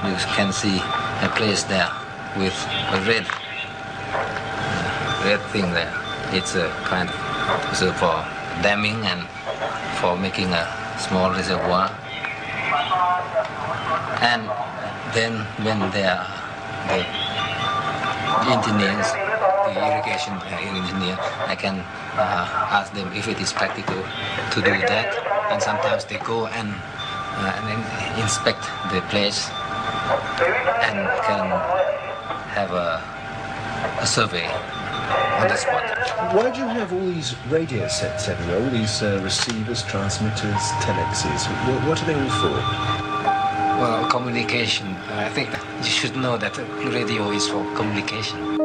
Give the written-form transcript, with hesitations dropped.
you can see a place there with a red thing there. It's a kind of so for damming and for making a small reservoir. And then when they are the engineers, the irrigation engineer, I can ask them if it is practical to do that. And sometimes they go and inspect the place and can have a survey on the spot. Why do you have all these radio sets everywhere, all these receivers, transmitters, telexes? What are they all for? Well, communication. I think you should know that radio is for communication.